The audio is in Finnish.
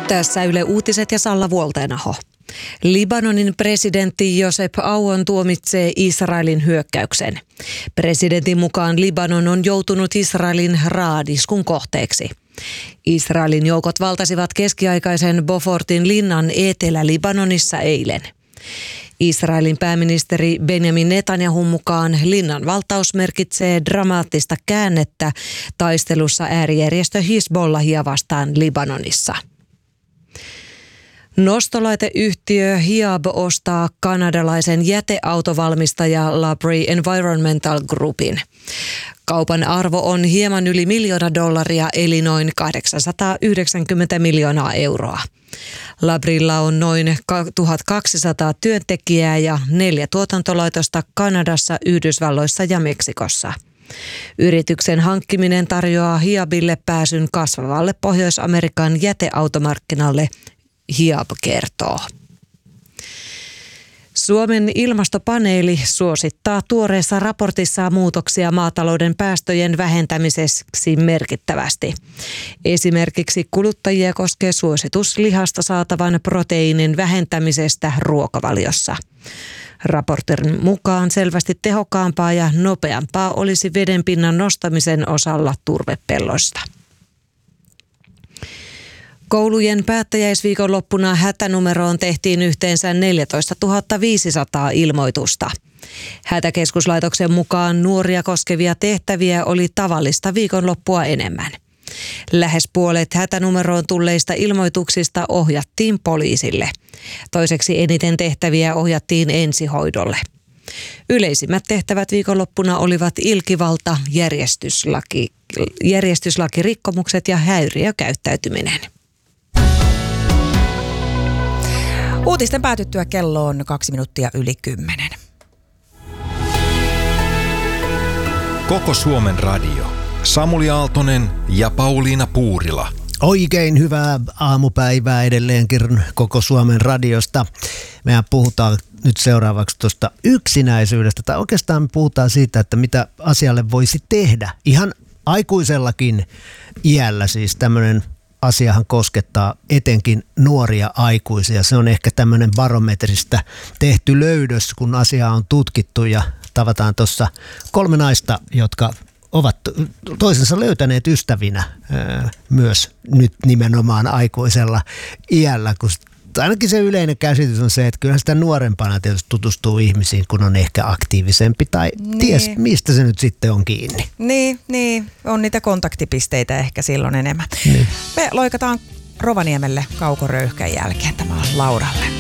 Tässä Yle Uutiset ja Salla Vuolteenaho. Libanonin presidentti Josep Aoun tuomitsee Israelin hyökkäyksen. Presidentin mukaan Libanon on joutunut Israelin raadiskun kohteeksi. Israelin joukot valtasivat keskiaikaisen Beaufortin linnan Etelä-Libanonissa eilen. Israelin pääministeri Benjamin Netanyahun mukaan linnan valtaus merkitsee dramaattista käännettä taistelussa äärijärjestö Hizbollahia vastaan Libanonissa. Nostolaiteyhtiö Hiab ostaa kanadalaisen jäteautovalmistaja Labrie Environmental Groupin. Kaupan arvo on hieman yli $1 miljoonaa eli noin 890 miljoonaa euroa. Labrilla on noin 1200 työntekijää ja 4 tuotantolaitosta Kanadassa, Yhdysvalloissa ja Meksikossa. Yrityksen hankkiminen tarjoaa Hiabille pääsyn kasvavalle Pohjois-Amerikan jäteautomarkkinalle, Hiab kertoo. Suomen ilmastopaneeli suosittaa tuoreessa raportissaan muutoksia maatalouden päästöjen vähentämiseksi merkittävästi. Esimerkiksi kuluttajia koskee suositus lihasta saatavan proteiinin vähentämisestä ruokavaliossa. Raportin mukaan selvästi tehokkaampaa ja nopeampaa olisi vedenpinnan nostamisen osalla turvepelloista. Koulujen päättäjäisviikonloppuna hätänumeroon tehtiin yhteensä 14 500 ilmoitusta. Hätäkeskuslaitoksen mukaan nuoria koskevia tehtäviä oli tavallista viikonloppua enemmän. Lähes puolet hätänumeroon tulleista ilmoituksista ohjattiin poliisille. Toiseksi eniten tehtäviä ohjattiin ensihoidolle. Yleisimmät tehtävät viikonloppuna olivat ilkivalta, järjestyslakirikkomukset ja häiriökäyttäytyminen. Uutisten päätyttyä kello on 2 minuuttia yli 10. Koko Suomen radio. Samuli Aaltonen ja Pauliina Puurila. Oikein hyvää aamupäivää edelleenkin Koko Suomen radiosta. Mehän puhutaan nyt seuraavaksi tuosta yksinäisyydestä, tai oikeastaan me puhutaan siitä, että mitä asialle voisi tehdä. Ihan aikuisellakin iällä siis tämmöinen asiahan koskettaa etenkin nuoria aikuisia. Se on ehkä tämmöinen barometristä tehty löydös, kun asiaa on tutkittu ja tavataan tuossa 3 naista, jotka ovat toisensa löytäneet ystävinä myös nyt nimenomaan aikuisella iällä, kun ainakin se yleinen käsitys on se, että kyllä sitä nuorempana tietysti tutustuu ihmisiin, kun on ehkä aktiivisempi tai ties mistä se nyt sitten on kiinni. Niin, on niitä kontaktipisteitä ehkä silloin enemmän. Niin. Me loikataan Rovaniemelle Kauko Röyhkän jälkeen. Tämä on Lauralle.